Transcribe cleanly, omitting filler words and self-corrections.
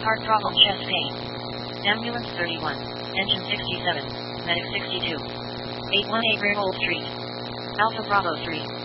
Heart problem, chest pain. Ambulance 31. Engine 67. Medic 62. 818 Greyhole Street. Alpha Bravo 3.